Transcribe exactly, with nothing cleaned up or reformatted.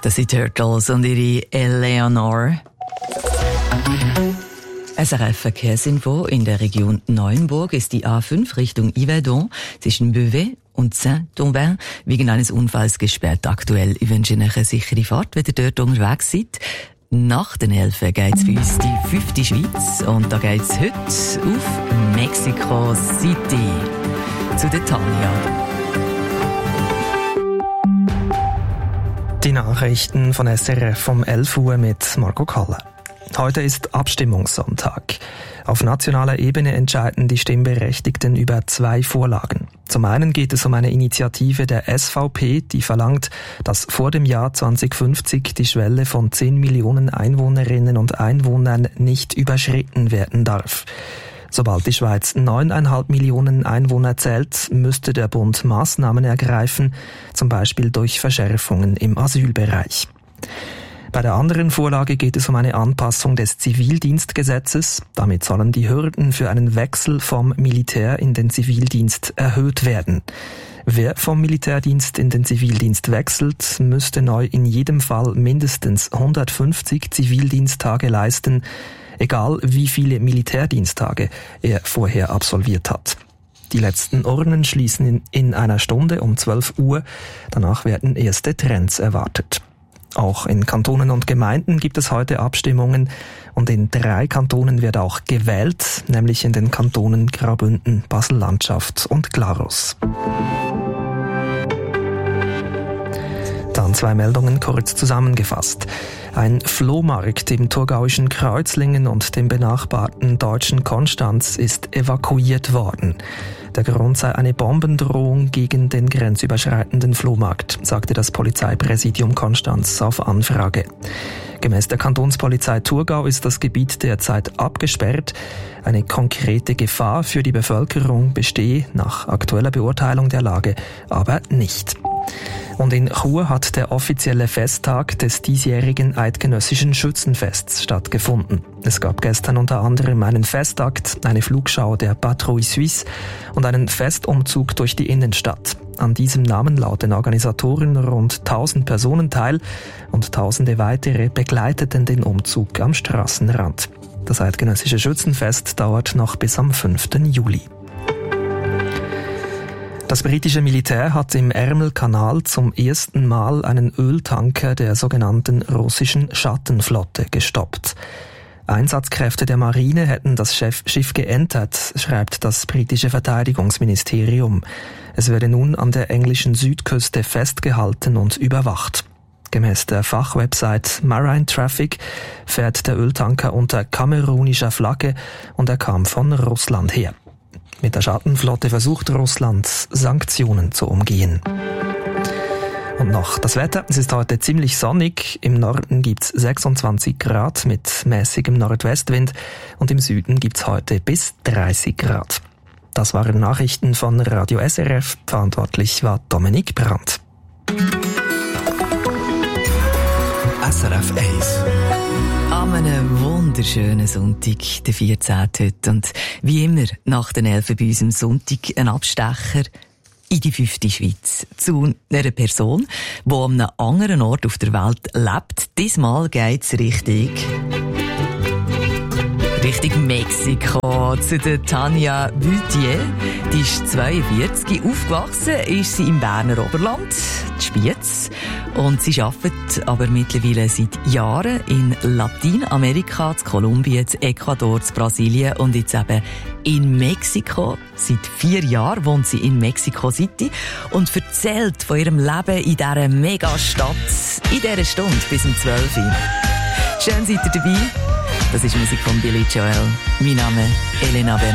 Das sind Turtles und ihre Eleanor. S R F-Verkehrsinfo. In der Region Neuenburg ist die A fünf Richtung Yverdon zwischen Beauvais und Saint-Ouen wegen eines Unfalls gesperrt aktuell. Ich wünsche Ihnen eine sichere Fahrt, wenn ihr dort unterwegs seid. Nach den Elfen geht's für uns die fünfte Schweiz und da geht's heute auf Mexico City zu der Tanja. Die Nachrichten von S R F um elf Uhr mit Marco Kalle. Heute ist Abstimmungssonntag. Auf nationaler Ebene entscheiden die Stimmberechtigten über zwei Vorlagen. Zum einen geht es um eine Initiative der S V P, die verlangt, dass vor dem Jahr zwanzig fünfzig die Schwelle von zehn Millionen Einwohnerinnen und Einwohnern nicht überschritten werden darf. Sobald die Schweiz neuneinhalb Millionen Einwohner zählt, müsste der Bund Maßnahmen ergreifen, zum Beispiel durch Verschärfungen im Asylbereich. Bei der anderen Vorlage geht es um eine Anpassung des Zivildienstgesetzes. Damit sollen die Hürden für einen Wechsel vom Militär in den Zivildienst erhöht werden. Wer vom Militärdienst in den Zivildienst wechselt, müsste neu in jedem Fall mindestens hundertfünfzig Zivildiensttage leisten, egal wie viele Militärdiensttage er vorher absolviert hat. Die letzten Urnen schließen in, in einer Stunde um zwölf Uhr. Danach werden erste Trends erwartet. Auch in Kantonen und Gemeinden gibt es heute Abstimmungen und in drei Kantonen wird auch gewählt, nämlich in den Kantonen Graubünden, Basel-Landschaft und Glarus. Dann zwei Meldungen kurz zusammengefasst. Ein Flohmarkt im thurgauischen Kreuzlingen und dem benachbarten deutschen Konstanz ist evakuiert worden. Der Grund sei eine Bombendrohung gegen den grenzüberschreitenden Flohmarkt, sagte das Polizeipräsidium Konstanz auf Anfrage. Gemäß der Kantonspolizei Thurgau ist das Gebiet derzeit abgesperrt. Eine konkrete Gefahr für die Bevölkerung bestehe nach aktueller Beurteilung der Lage aber nicht. Und in Chur hat der offizielle Festtag des diesjährigen Eidgenössischen Schützenfests stattgefunden. Es gab gestern unter anderem einen Festakt, eine Flugschau der Patrouille Suisse und einen Festumzug durch die Innenstadt. An diesem nahmen laut den Organisatoren rund tausend Personen teil und tausende weitere begleiteten den Umzug am Straßenrand. Das Eidgenössische Schützenfest dauert noch bis am fünften Juli. Das britische Militär hat im Ärmelkanal zum ersten Mal einen Öltanker der sogenannten russischen Schattenflotte gestoppt. Einsatzkräfte der Marine hätten das Schiff geentert, schreibt das britische Verteidigungsministerium. Es werde nun an der englischen Südküste festgehalten und überwacht. Gemäß der Fachwebsite Marine Traffic fährt der Öltanker unter kamerunischer Flagge und er kam von Russland her. Mit der Schattenflotte versucht Russland, Sanktionen zu umgehen. Und noch das Wetter. Es ist heute ziemlich sonnig. Im Norden gibt's sechsundzwanzig Grad mit mäßigem Nordwestwind und im Süden gibt's heute bis dreißig Grad. Das waren Nachrichten von Radio S R F. Verantwortlich war Dominik Brandt. S R F eins. An einem wunderschönen Sonntag, der vierzehnte heute. Und wie immer, nach den Elfen bei uns am Sonntag ein Abstecher in die fünfte Schweiz. Zu einer Person, die an einem anderen Ort auf der Welt lebt. Diesmal geht's richtig... Richtung Mexiko, zu der Tanja Buthier. Die ist zweiundvierzig. Aufgewachsen ist sie im Berner Oberland, in Spiez. Und sie arbeitet aber mittlerweile seit Jahren in Lateinamerika, in Kolumbien, in Ecuador, in Brasilien und jetzt eben in Mexiko. Seit vier Jahren wohnt sie in Mexico City und erzählt von ihrem Leben in dieser Megastadt in dieser Stunde bis um zwölf Uhr. Schön seid ihr dabei. Das ist Musik von Billy Joel. Mein Name ist Elena Bernard.